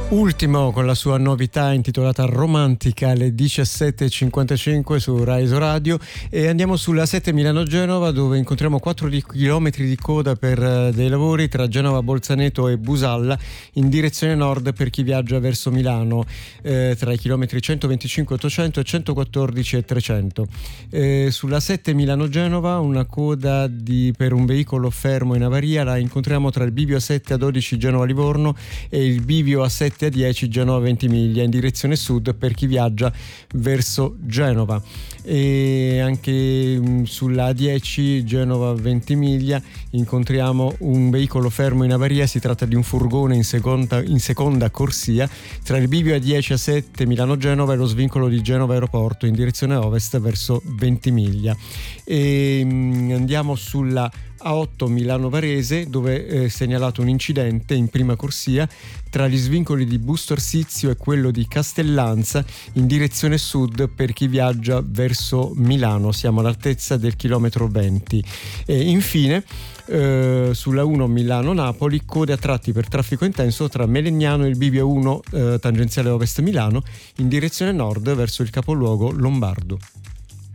Ultimo con la sua novità intitolata Romantica alle 17.55 su Rai Radio, e andiamo sulla 7 Milano-Genova, dove incontriamo 4 chilometri di coda per dei lavori tra Genova Bolzaneto e Busalla in direzione nord per chi viaggia verso Milano, tra i chilometri 125 800 e 114 e 300. Sulla 7 Milano-Genova una coda per un veicolo fermo in avaria la incontriamo tra il bivio A7 a 12 Genova-Livorno e il bivio A7 a 10 Genova Ventimiglia in direzione sud per chi viaggia verso Genova. E anche sulla A10 Genova Ventimiglia incontriamo un veicolo fermo in avaria, si tratta di un furgone in seconda corsia tra il bivio A10 A7 Milano-Genova e lo svincolo di Genova Aeroporto in direzione ovest verso Ventimiglia. E andiamo sulla A8 Milano-Varese, dove è segnalato un incidente in prima corsia tra gli svincoli di Busto Arsizio e quello di Castellanza in direzione sud per chi viaggia verso Milano. Siamo all'altezza del chilometro 20. E infine sulla 1 Milano-Napoli, code a tratti per traffico intenso tra Melegnano e il bivio 1 tangenziale ovest Milano in direzione nord verso il capoluogo lombardo.